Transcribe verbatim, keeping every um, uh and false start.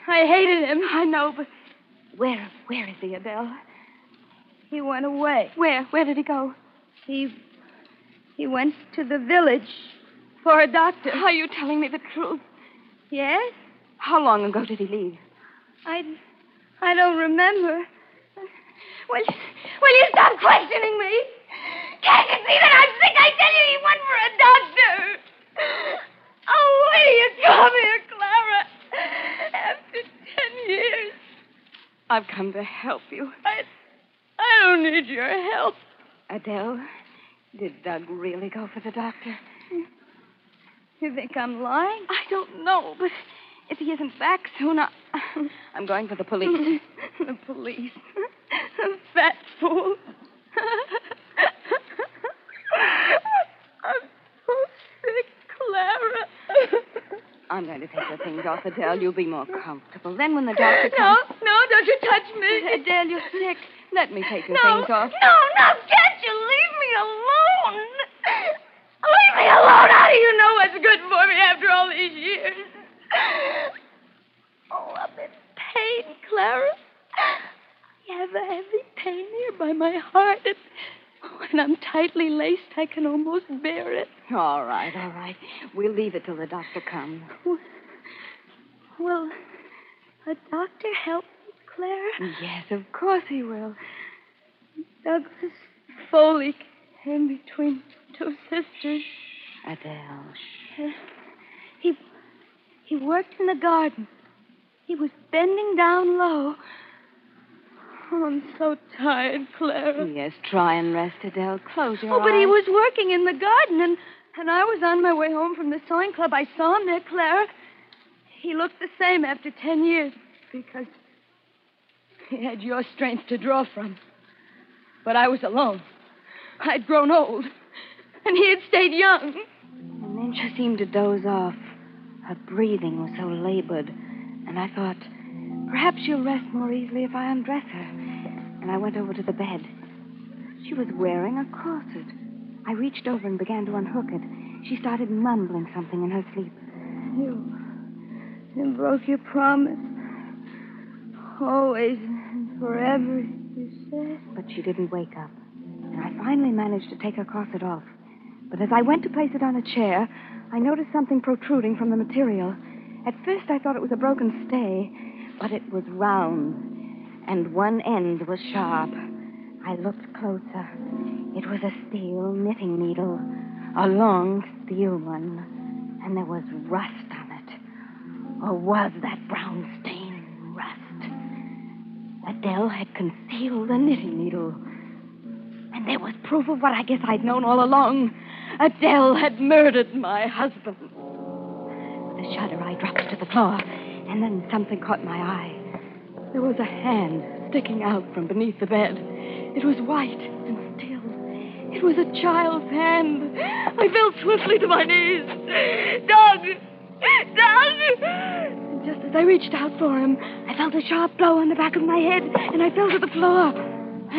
I hated him. I know, but where, where is he, Adele? He went away. Where? Where did he go? He, he went to the village for a doctor. Are you telling me the truth? Yes? How long ago did he leave? I, I don't remember. Will, will you stop questioning me? Can't you see that I'm sick? I tell you, he went for a doctor. Oh, will you come here, Clara? After ten years. I've come to help you. I, I don't need your help. Adele, did Doug really go for the doctor? You think I'm lying? I don't know, but if he isn't back soon, I... I'm going for the police. The police. The fat fool. I'm so sick, Clara. I'm going to take the things off, Adele. You'll be more comfortable. Then when the doctor No, comes... no, don't you touch me. Adele, you're sick. Let me take your No, things off. no, no, can't you leave me alone? Leave me alone. How do you know what's good for me after all these years? Oh, I'm in pain, Clara. I have a heavy pain here by my heart. And when I'm tightly laced, I can almost bear it. All right, all right. We'll leave it till the doctor comes. Will a doctor help me, Clara? Yes, of course he will. Douglas Foley came between two sisters. Adele, Uh, he, he worked in the garden. He was bending down low. Oh, I'm so tired, Clara. yes, try and rest, Adele. Close your Oh, but eyes. he was working in the garden, and, and I was on my way home from the sewing club. I saw him there, Clara. He looked the same after ten years because he had your strength to draw from. But I was alone. I'd grown old, and he had stayed young. And then she seemed to doze off. Her breathing was so labored. And I thought, perhaps she'll rest more easily if I undress her. And I went over to the bed. She was wearing a corset. I reached over and began to unhook it. She started mumbling something in her sleep. You, you broke your promise. Always and forever, you said. But she didn't wake up. And I finally managed to take her corset off. But as I went to place it on a chair, I noticed something protruding from the material. At first, I thought it was a broken stay, but it was round, and one end was sharp. I looked closer. It was a steel knitting needle, a long steel one, and there was rust on it. Or was that brown stain rust? Adele had concealed the knitting needle. And there was proof of what I guess I'd known all along. Adele had murdered my husband. With a shudder, I dropped to the floor, and then something caught my eye. There was a hand sticking out from beneath the bed. It was white and still. It was a child's hand. I fell swiftly to my knees. Doug! Doug! And just as I reached out for him, I felt a sharp blow on the back of my head, and I fell to the floor.